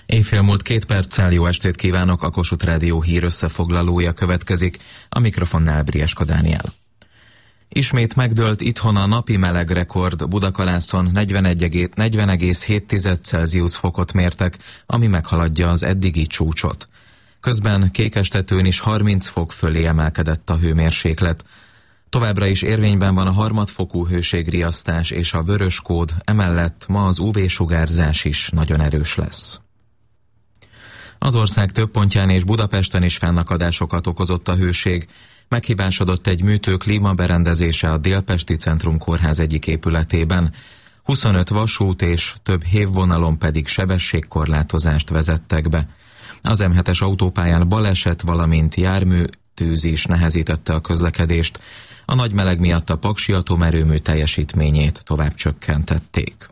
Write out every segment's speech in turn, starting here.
Éjfél múlt 2 perccel jó estét kívánok, a Kossuth Rádió hír összefoglalója következik, a mikrofonnál Brieska Dániel. Ismét megdőlt itthon a napi melegrekord, Budakalászon 40,7 Celsius fokot mértek, ami meghaladja az eddigi csúcsot. Közben Kékestetőn is 30 fok fölé emelkedett a hőmérséklet. Továbbra is érvényben van a harmadfokú hőségriasztás és a vörös kód, emellett ma az UV-sugárzás is nagyon erős lesz. Az ország több pontján és Budapesten is fennakadásokat okozott a hőség. Meghibásodott egy műtő klímaberendezése a Délpesti Centrum Kórház egyik épületében. 25 vasút és több hévvonalon pedig sebességkorlátozást vezettek be. Az M7-es autópályán baleset, valamint járműtűzés nehezítette a közlekedést. A nagy meleg miatt a paksi atomerőmű teljesítményét tovább csökkentették.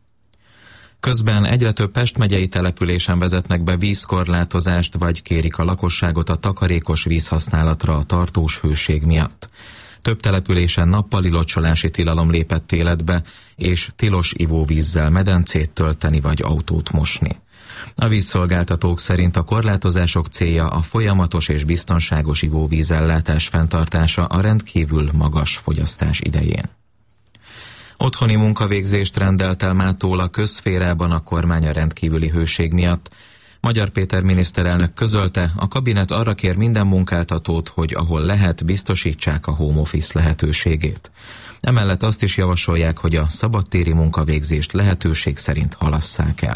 Közben egyre több Pest megyei településen vezetnek be vízkorlátozást, vagy kérik a lakosságot a takarékos vízhasználatra a tartós hőség miatt. Több településen nappali locsolási tilalom lépett életbe, és tilos ivóvízzel medencét tölteni vagy autót mosni. A vízszolgáltatók szerint a korlátozások célja a folyamatos és biztonságos ivóvízellátás fenntartása a rendkívül magas fogyasztás idején. Otthoni munkavégzést rendelt el mától a közszférában a kormány a rendkívüli hőség miatt. Magyar Péter miniszterelnök közölte, a kabinet arra kér minden munkáltatót, hogy ahol lehet, biztosítsák a home office lehetőségét. Emellett azt is javasolják, hogy a szabadtéri munkavégzést lehetőség szerint halasszák el.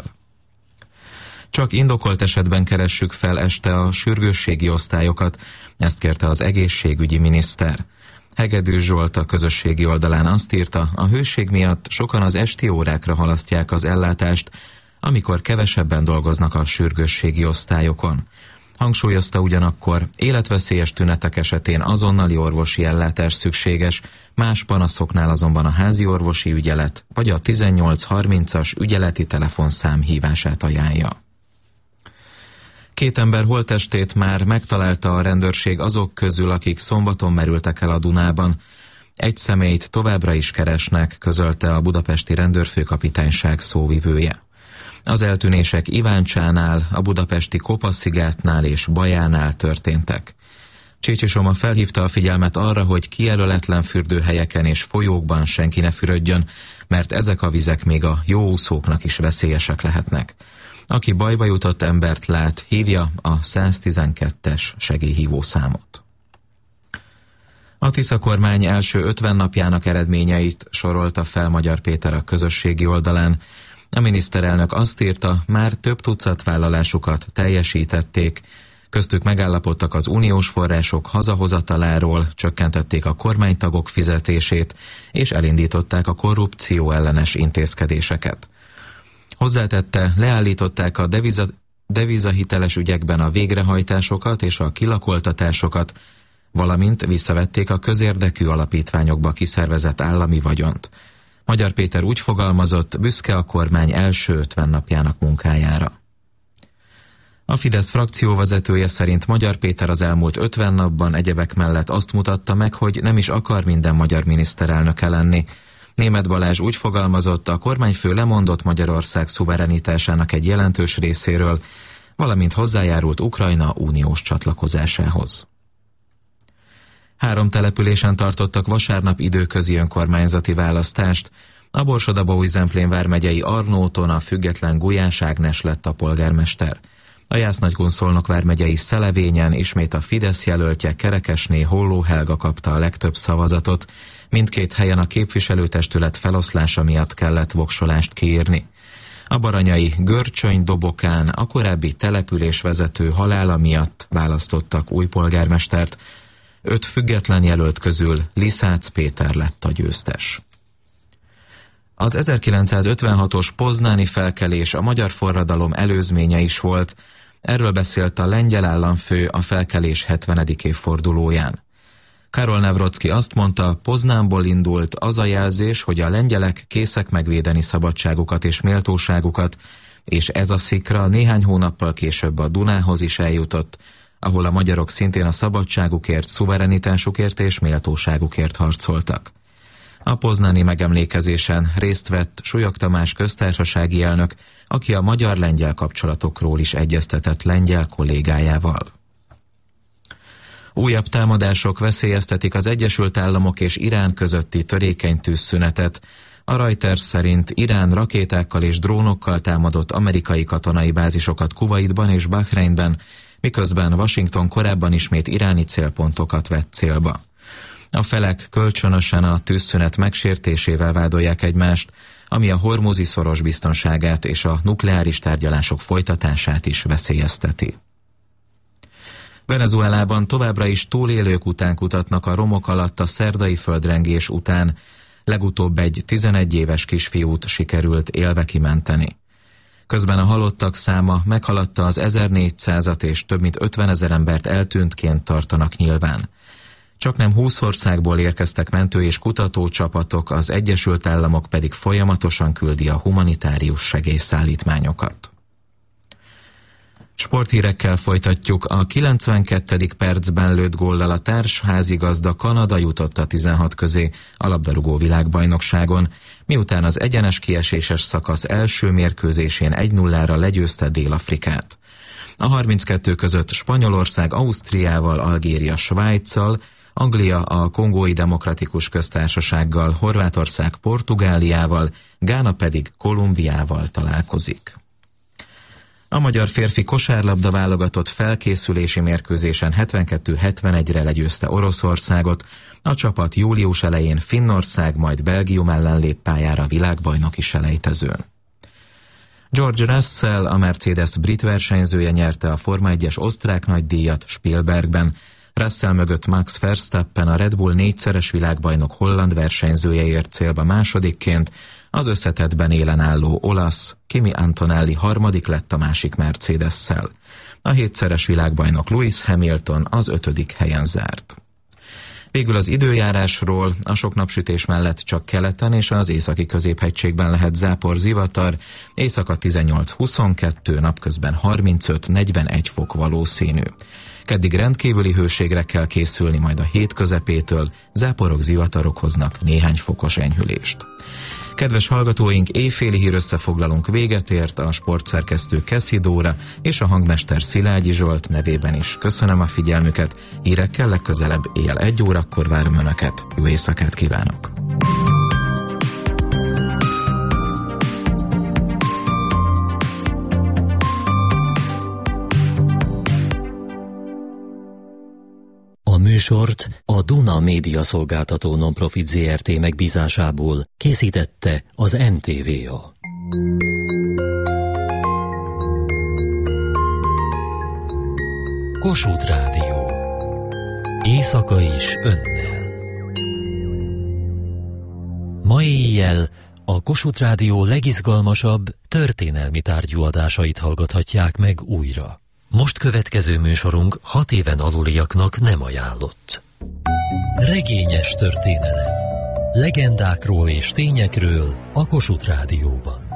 Csak indokolt esetben keressük fel este a sürgősségi osztályokat, ezt kérte az egészségügyi miniszter. Hegedűs Zsolt a közösségi oldalán azt írta, a hőség miatt sokan az esti órákra halasztják az ellátást, amikor kevesebben dolgoznak a sürgősségi osztályokon. Hangsúlyozta ugyanakkor, életveszélyes tünetek esetén azonnali orvosi ellátás szükséges, más panaszoknál azonban a házi orvosi ügyelet vagy a 1830-as ügyeleti telefonszám hívását ajánlja. 2 ember holttestét már megtalálta a rendőrség azok közül, akik szombaton merültek el a Dunában. Egy személyt továbbra is keresnek, közölte a budapesti rendőrfőkapitányság szóvivője. Az eltűnések Iváncsánál, a budapesti Kopaszigátnál és Bajánál történtek. Csécsisoma felhívta a figyelmet arra, hogy kijelöletlen fürdőhelyeken és folyókban senki ne fürödjön, mert ezek a vizek még a jó úszóknak is veszélyesek lehetnek. Aki bajba jutott embert lát, hívja a 112-es segélyhívószámot. A Tisza kormány első 50 napjának eredményeit sorolta fel Magyar Péter a közösségi oldalán. A miniszterelnök azt írta, már több tucat vállalásukat teljesítették, köztük megállapodtak az uniós források hazahozataláról, csökkentették a kormánytagok fizetését, és elindították a korrupció ellenes intézkedéseket. Hozzátette, leállították a devizahiteles ügyekben a végrehajtásokat és a kilakoltatásokat, valamint visszavették a közérdekű alapítványokba kiszervezett állami vagyont. Magyar Péter úgy fogalmazott, büszke a kormány első 50 napjának munkájára. A Fidesz frakcióvezetője szerint Magyar Péter az elmúlt 50 napban egyebek mellett azt mutatta meg, hogy nem is akar minden magyar miniszterelnöke lenni. Németh Balázs úgy fogalmazott, a kormányfő lemondott Magyarország szuverenitásának egy jelentős részéről, valamint hozzájárult Ukrajna uniós csatlakozásához. 3 településen tartottak vasárnap időközi önkormányzati választást. A Borsod-Abaúj-Zemplén vármegyei Arnóton a független Gulyás Ágnes lett a polgármester. A Jász-Nagykun-Szolnok vármegyei Szelevényen ismét a Fidesz jelöltje Kerekesné Holló Helga kapta a legtöbb szavazatot. Mindkét helyen a képviselőtestület feloszlása miatt kellett voksolást kiírni. A baranyai Görcsöny-Dobokán a korábbi településvezető halála miatt választottak új polgármestert. 5 független jelölt közül Liszácz Péter lett a győztes. Az 1956-os poznáni felkelés a magyar forradalom előzménye is volt. Erről beszélt a lengyel államfő a felkelés 70. évfordulóján. Karol Nawrocki azt mondta, Poznánból indult az a jelzés, hogy a lengyelek készek megvédeni szabadságukat és méltóságukat, és ez a szikra néhány hónappal később a Dunához is eljutott, ahol a magyarok szintén a szabadságukért, szuverenitásukért és méltóságukért harcoltak. A poznani megemlékezésen részt vett Súlyog Tamás köztársasági elnök, aki a magyar-lengyel kapcsolatokról is egyeztetett lengyel kollégájával. Újabb támadások veszélyeztetik az Egyesült Államok és Irán közötti törékeny tűzszünetet. A Reuters szerint Irán rakétákkal és drónokkal támadott amerikai katonai bázisokat Kuwaitban és Bahreinben, miközben Washington korábban ismét iráni célpontokat vett célba. A felek kölcsönösen a tűzszünet megsértésével vádolják egymást, ami a Hormuzi-szoros biztonságát és a nukleáris tárgyalások folytatását is veszélyezteti. Venezuelában továbbra is túlélők után kutatnak a romok alatt a szerdai földrengés után. Legutóbb egy 11 éves kisfiút sikerült élve kimenteni. Közben a halottak száma meghaladta az 1400-at, és több mint 50 000 embert eltűntként tartanak nyilván. Csaknem 20 országból érkeztek mentő- és kutatócsapatok, az Egyesült Államok pedig folyamatosan küldi a humanitárius segélyszállítmányokat. Sporthírekkel folytatjuk. A 92. percben lőtt góllal a társházigazda Kanada jutott a 16 közé a labdarúgó világbajnokságon, miután az egyenes kieséses szakasz első mérkőzésén 1-0-ra legyőzte Dél-Afrikát. A 32 között Spanyolország Ausztriával, Algéria Svájccal, Anglia a Kongói Demokratikus Köztársasággal, Horvátország Portugáliával, Gána pedig Kolumbiával találkozik. A magyar férfi kosárlabda válogatott felkészülési mérkőzésen 72-71-re legyőzte Oroszországot, a csapat július elején Finnország, majd Belgium ellen lép pályára világbajnoki selejtezőn. George Russell, a Mercedes brit versenyzője nyerte a Forma 1-es osztrák nagydíjat Spielbergben. Russell mögött Max Verstappen, a Red Bull 4-szeres világbajnok holland versenyzője ért célba másodikként, az összetettben élen álló olasz Kimi Antonelli harmadik lett a másik Mercedes-szel. A 7-szeres világbajnok Lewis Hamilton az 5. helyen zárt. Végül az időjárásról: a sok napsütés mellett csak keleten és az északi középhegységben lehet zápor, zivatar, éjszaka 18-22, napközben 35-41 fok valószínű. Keddig rendkívüli hőségre kell készülni, majd a hét közepétől záporok, zivatarok hoznak néhány fokos enyhülést. Kedves hallgatóink, éjféli hírösszefoglalónk véget ért, a sportszerkesztő Keszi Dóra és a hangmester Szilágyi Zsolt nevében is köszönöm a figyelmüket. Hírekkel legközelebb éjjel 1 órakor várom Önöket. Jó éjszakát kívánok! A műsort a Duna Média Szolgáltató Nonprofit Zrt. Megbízásából készítette az NTVA. Kossuth Rádió. Éjszaka is önnel. Ma éjjel a Kossuth Rádió legizgalmasabb történelmi tárgyú adásait hallgathatják meg újra. Most következő műsorunk 6 éven aluliaknak nem ajánlott. Regényes történelem. Legendákról és tényekről a Kossuth Rádióban.